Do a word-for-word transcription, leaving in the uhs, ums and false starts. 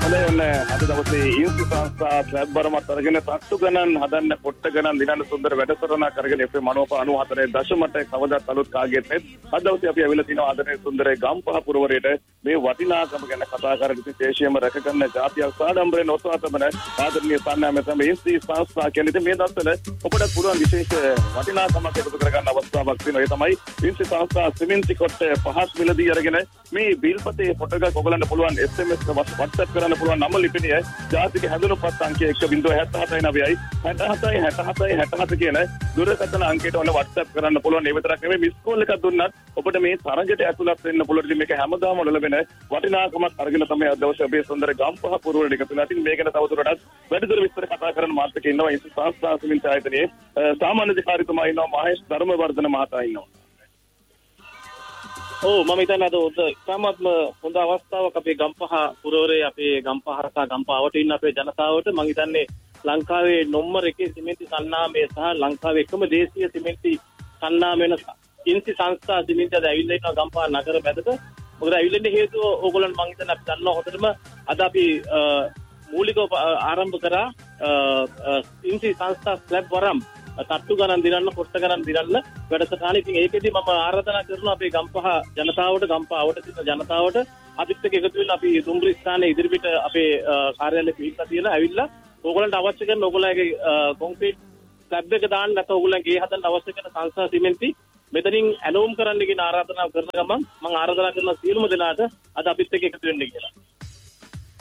හොඳයි අද දවසේ ඉන්සි සංස්ථා ස්ලැබ් බරමත් අරගෙන තට්ටු ගණන් හදන්න පොට්ට ගණන් දිනන සුන්දර වැඩසටහනක් කරගෙන එෆ් එම් අනූප අනූහතරේ දශම අට කවදාත් අලුත් කාගෙත් නෙත් අද දවසේ අපි ඇවිල්ලා තිනවා ආදරණීය සුන්දර ගම්පහ පුරවරයට මේ වටිනාකම ගැන කතා කරගෙන ඉතින් දේශීයම රැකගන්න ජාතියක් සාඩම්බරෙන් ඔසවා තබන ආදරණීය සන්නාම තමයි ඉන්සි සංස්ථා කියන්නේ. ඉතින් මේ දවස්වල ඔබට පුළුවන් විශේෂ වටිනාකමක් එකතු කරගන්න අවස්ථාවක් තියෙනවා. ඒ තමයි ඉන්සි සංස්ථා සිමෙන්ති කොට පහස් මිලදී අරගෙන මේ බිල්පතේ ෆොටෝ එකක් ඔයගලන්ට පුළුවන් එස් එම් එස් WhatsApp කරන්න පුළුවන් නම ලිපිණිය ජාතික හැඳුනුම්පත් අංකය එක බිංදුව හත හතයි නවයයි හත හතයි හත හතයි හත හත කියන දුරකථන අංකයට ඔන්න WhatsApp කරන්න පුළුවන්. ඒ විතරක් නෙමෙයි මිස් කෝල් එකක් දුන්නත් ඔබට මේ තරඟයට ඇතුළත් වෙන්න පුළුවන්. ඉතින් මේක හැමදාම ලැබෙන වටිනාකමක් අරගෙන තමයි අද දවසේ අපේ සුන්දර ගම්පහ පුරවරට එකතු වෙලා. ඉතින් මේක ගැන තවදුරටත් වැඩිදුර විස්තර කතා කරන්න මාත් එක්ක ඉන්නවා ඉන්සි සංස්ථා සිමෙන්ති ආයතනයේ සාමාන්‍ය අධිකාරීතුමා ඉන්නවා මහේෂ් ධර්මවර්ධන මහතා ඉන්නවා. ඔව් මම හිතන්නේ අද ඉතාමත්ම හොඳ අවස්ථාවක් අපේ ගම්පහ පුරවරේ අපේ ගම්පහ රසා ගම්පහවට ඉන්න අපේ ජනතාවට මම හිතන්නේ ලංකාවේ නොම්බර් එකේ සිමෙන්ති සන්නාමය සහ ලංකාවේ එකම දේශීය සිමෙන්ති සන්නාමය වෙන ඉන්සි සංස්ථා සිමෙන්ති අද ඇවිල්ලා ඉන්නවා ගම්පහ නගර මැදට. මොකද ඇවිල්ලා ඉන්න හේතුව ඕගොල්ලන් මම හිතන්නේ අපි දන්නවා හොඳටම අද අපි මූලිකව ආරම්භ කරා ඉන්සි සංස්ථා ස්ලැබ් වරම් තට්ටු ගණන් දිනන්න පොට්ට ගණන් දිනන්න වැඩසටහන. ඉතින් ඒකෙදි මම ආරාධනා කරනවා අපේ ගම්පහ ජනතාවට ගම්පහවට තියෙන ජනතාවට අපිත් එක්ක එකතු වෙලා අපි දුම්රිය ස්ථානයේ ඉදිරිපිට අපේ කාර්යාලය පිහිටලා තියෙනවා. ඇවිල්ලා ඕගොල්ලන්ට අවශ්‍ය කරන ඕගොල්ලන්ගේ කොන්ක්‍රීට් ස්ලැබ් එක දාන්න නැත්නම් ඕගොල්ලන්ගේ ගේ හදන්න අවශ්‍ය කරන සංස්ථා සිමෙන්ති මෙතනින් ඇලෝම් කරන්න කියන ආරාධනාව කරන ගමන් මම ආරාධනා කරනවා සියලුම දෙනාට අද අපිත් එක්ක එකතු වෙන්න කියලා.